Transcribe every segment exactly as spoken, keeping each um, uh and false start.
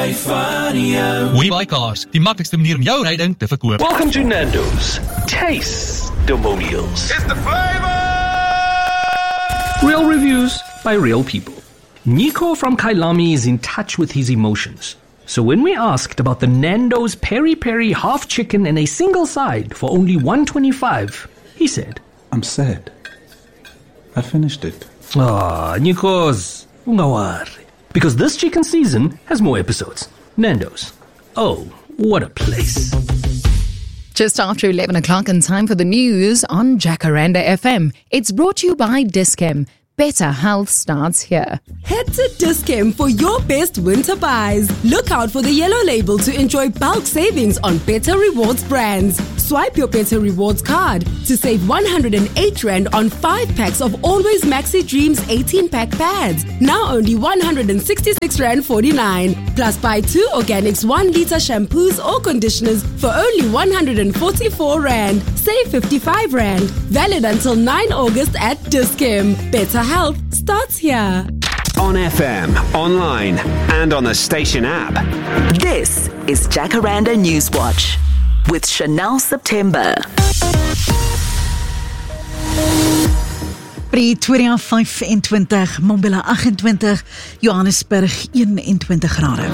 vyf van jou. WeBuyCars, die maklikste manier om jou ryding te verkoop. Welcome to Nando's Taste-Demonials. It's the flavor! Real reviews by real people. Nico from Kailami is in touch with his emotions. So when we asked about the Nando's Peri Peri half chicken and a single side for only one twenty-five, he said, I'm sad. I finished it. Ah, Nikos, no worry. Because this chicken season has more episodes. Nando's. Oh, what a place. Just after eleven o'clock and time for the news on Jacaranda F M. It's brought to you by Dis-Chem. Better health starts here. Head to Dis-Chem for your best winter buys. Look out for the yellow label to enjoy bulk savings on Better Rewards brands. Swipe your Better Rewards card to save one hundred eight rand on five packs of Always Maxi Dreams eighteen pack pads. Now only one hundred sixty-six rand forty-nine. Plus buy two Organics one litre shampoos or conditioners for only one hundred forty-four rand. Save fifty-five rand. Valid until nine August at Dis-Chem. Better health starts here. On F M, online, and on the station app. This is Jacaranda Newswatch with Chanel September. Pretoria vyf-en-twintig, Mbombela agt-en-twintig, Johannesburg een-en-twintig grade.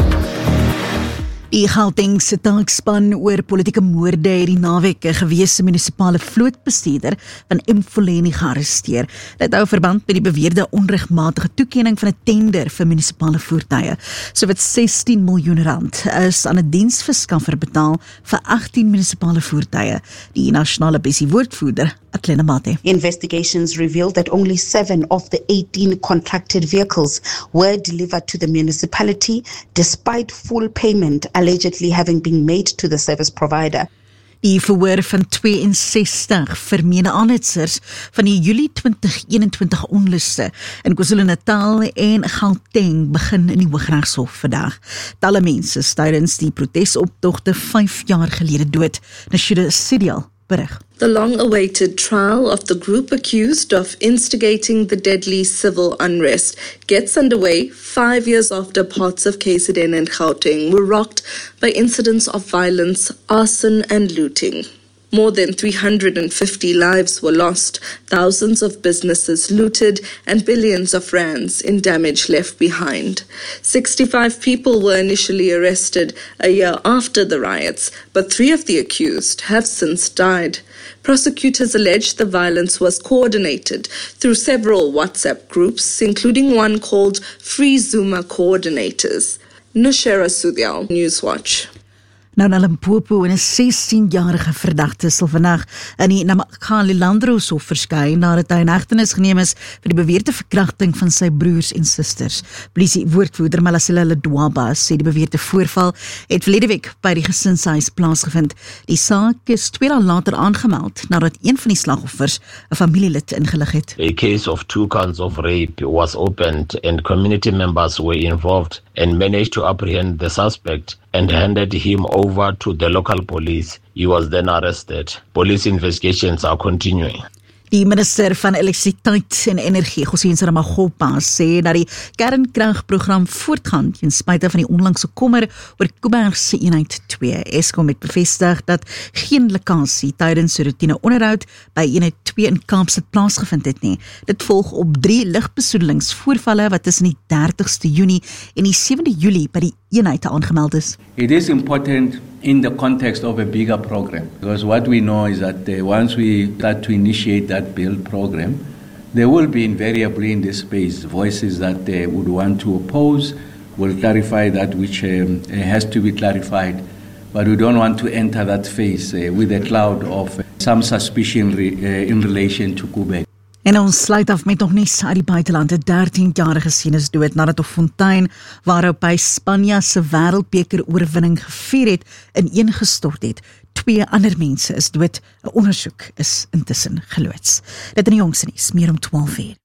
Die Gautengse taakspan oor politieke moorde het die naweek 'n gewese munisipale vlootbestuurder van Mfuleni gearresteer. Dit hou verband met die beweerde onregmatige toekenning van 'n tender vir munisipale voertuie. Sowat sestien miljoen rand is aan 'n diensverskaffer betaal vir agttien munisipale voertuie. Die nasionale besiewoordvoerder Atlena Mate. Investigations revealed that only seven of the eighteen contracted vehicles were delivered to the municipality despite full payment allegedly having been made to the service provider. Die verhoor van tweeënsestig vermeende aanhitsers van die Julie twintig eenentwintig onluste in KwaZulu-Natal en Gauteng begin in die Hooggeregshof vandag. Talle mense is tydens die protesoptogte vyf jaar gelede dood. Nashuda Sidial berig. The long-awaited trial of the group accused of instigating the deadly civil unrest gets underway five years after parts of K Z N and Gauteng were rocked by incidents of violence, arson and looting. More than three hundred fifty lives were lost, thousands of businesses looted, and billions of rands in damage left behind. sixty-five people were initially arrested a year after the riots, but three of the accused have since died. Prosecutors allege the violence was coordinated through several WhatsApp groups, including one called Free Zuma Coordinators. Nushera Sudyal, Newswatch. Nou na Limpopo en 'n sestienjarige verdagte sal vandag in die Namakali Landdroshof verskyn nadat hy in hegtenis geneem is vir die beweerde verkrachting van sy broers en susters. Polisie woordvoerder Malasela Ledwaba sê die beweerde voorval het verlede week by die gesinshuis plaasgevind. Die saak is twee dae later aangemeld nadat een van die slagoffers 'n familielid ingelig het. A case of two counts of rape was opened and community members were involved and managed to apprehend the suspect and handed him over to the local police. He was then arrested. Police investigations are continuing. Die minister van elektrisiteit en energie, Gosiense Ramagopa, sê dat die kernkragprogram voortgaan ten spyte van die onlangse kommer oor Kuiberg se eenheid twee. Eskom het bevestig dat geen lekkasie tydens roetine onderhoud by eenheid twee in Kaapstad plaasgevind het nie. Dit volg op drie ligbesoedelingsvoorvalle wat tussen die dertigste Junie en die sewende Julie by die eenheid aangemeld is. It is important in the context of a bigger program, because what we know is that uh, once we start to initiate that build program, there will be invariably in this space voices that uh, would want to oppose, will clarify that which um, has to be clarified, but we don't want to enter that phase uh, with a cloud of uh, some suspicion re, uh, in relation to Kuiberg. En ons sluit af met nog nie uit die buiteland. 'n dertienjarige seun is dood nadat 'n fontein waarop hy Spanje se wêreldbeker oorwinning gevier het, ineengestort het. Twee ander mense is dood. 'n Ondersoek is intussen geloods. Dit in die jongste nuus, meer om twaalf uur.